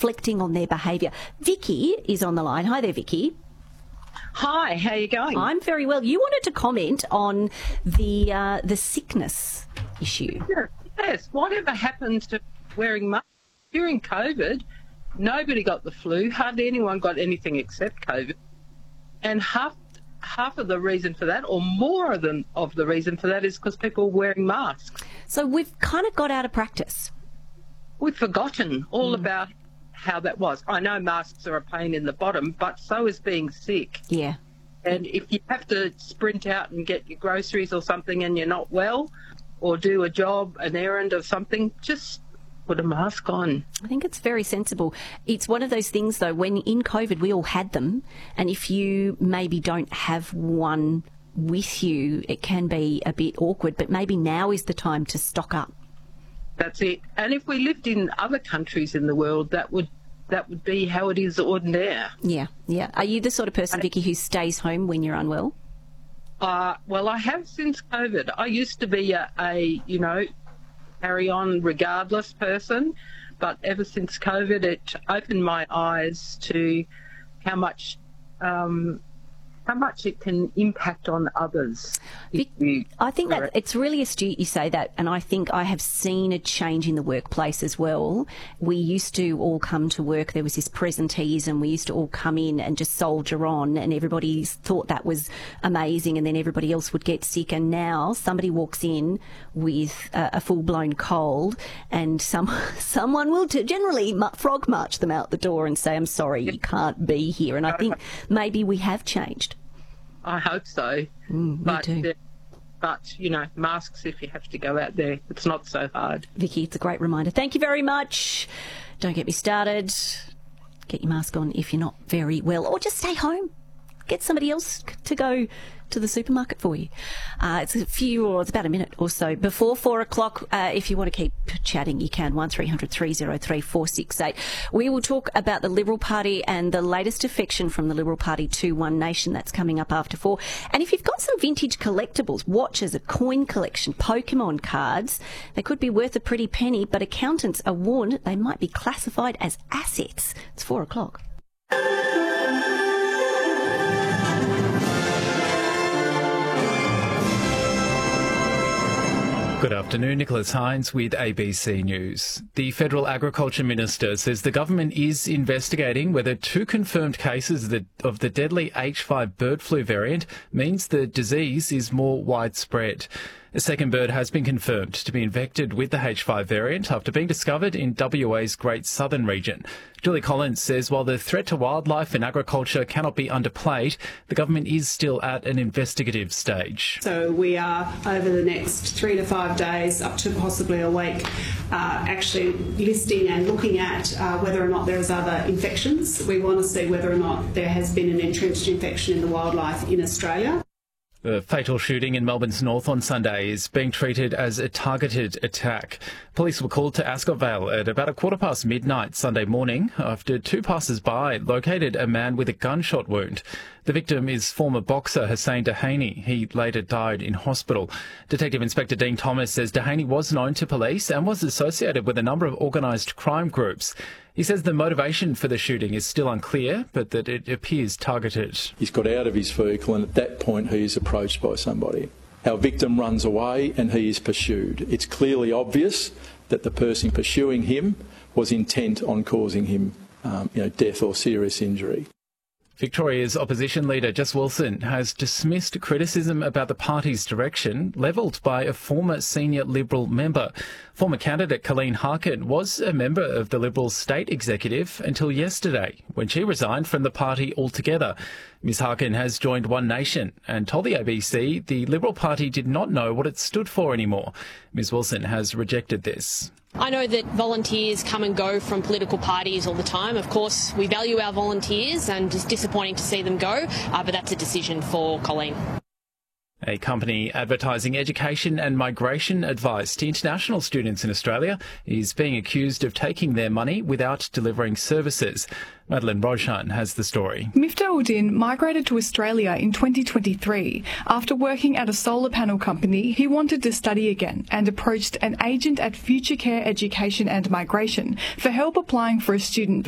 reflecting on their behaviour. Vicky is on the line. Hi there, Vicky. Hi, how are you going? I'm very well. You wanted to comment on the sickness issue. Yes, whatever happened to wearing masks during COVID? Nobody got the flu. Hardly anyone got anything except COVID. And half of the reason for that, or more of the reason for that, is because people were wearing masks. So we've kind of got out of practice. We've forgotten all about how that was. I know masks are a pain in the bottom, but so is being sick. Yeah. And if you have to sprint out and get your groceries or something and you're not well, or do a job, an errand or something, just put a mask on. I think it's very sensible. It's one of those things, though, when in COVID we all had them, and if you maybe don't have one with you, it can be a bit awkward, but maybe now is the time to stock up. That's it. And if we lived in other countries in the world, that would be how it is ordinaire. Yeah, yeah. Are you the sort of person, Vicky, who stays home when you're unwell? Well, I have since COVID. I used to be a carry on regardless person, but ever since COVID, it opened my eyes to how much it can impact on others. I think that it's really astute you say that, and I think I have seen a change in the workplace as well. We used to all come to work, there was this presenteeism, we used to all come in and just soldier on, and everybody thought that was amazing, and then everybody else would get sick, and now somebody walks in with a full-blown cold, and someone will generally frog march them out the door and say, I'm sorry, you can't be here. And I think maybe we have changed. I hope so. Me too. But, masks if you have to go out there. It's not so hard. Vicky, it's a great reminder. Thank you very much. Don't get me started. Get your mask on if you're not very well, or just stay home. Get somebody else to go to the supermarket for you. It's about a minute or so before 4 o'clock. If you want to keep chatting, you can. 1300 303 468. We will talk about the Liberal Party and the latest defection from the Liberal Party to One Nation. That's coming up after 4. And if you've got some vintage collectibles, watches, a coin collection, Pokemon cards, they could be worth a pretty penny, but accountants are warned they might be classified as assets. It's 4 o'clock. Good afternoon, Nicholas Hines with ABC News. The Federal Agriculture Minister says the government is investigating whether 2 confirmed cases of the deadly H5 bird flu variant means the disease is more widespread. A second bird has been confirmed to be infected with the H5 variant after being discovered in WA's Great Southern region. Julie Collins says while the threat to wildlife and agriculture cannot be underplayed, the government is still at an investigative stage. So we are, over the next 3 to 5 days, up to possibly a week, actually listing and looking at whether or not there is other infections. We want to see whether or not there has been an entrenched infection in the wildlife in Australia. The fatal shooting in Melbourne's north on Sunday is being treated as a targeted attack. Police were called to Ascot Vale at about midnight midnight Sunday morning after 2 passers-by located a man with a gunshot wound. The victim is former boxer Hussein Dehaney. He later died in hospital. Detective Inspector Dean Thomas says Dehaney was known to police and was associated with a number of organised crime groups. He says the motivation for the shooting is still unclear, but that it appears targeted. He's got out of his vehicle and at that point he is approached by somebody. Our victim runs away and he is pursued. It's clearly obvious that the person pursuing him was intent on causing him death or serious injury. Victoria's opposition leader, Jess Wilson, has dismissed criticism about the party's direction levelled by a former senior Liberal member. Former candidate Colleen Harkin was a member of the Liberal state executive until yesterday, when she resigned from the party altogether. Ms Harkin has joined One Nation and told the ABC the Liberal Party did not know what it stood for anymore. Ms Wilson has rejected this. I know that volunteers come and go from political parties all the time. Of course, we value our volunteers and it's disappointing to see them go, but that's a decision for Colleen. A company advertising education and migration advice to international students in Australia is being accused of taking their money without delivering services. Madeline Roshan has the story. Miftah-Uddin migrated to Australia in 2023. After working at a solar panel company, he wanted to study again and approached an agent at Future Care Education and Migration for help applying for a student